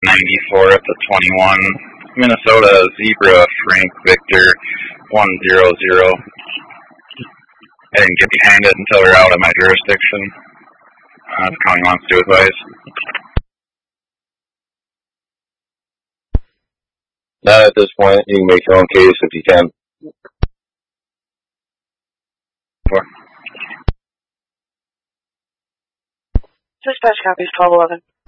94 at the 21. Minnesota Zebra Frank Victor 100. I didn't get behind it until they're out of my jurisdiction. The county wants to advise. Not at this point. You can make your own case if you can. Dispatch copies 1211.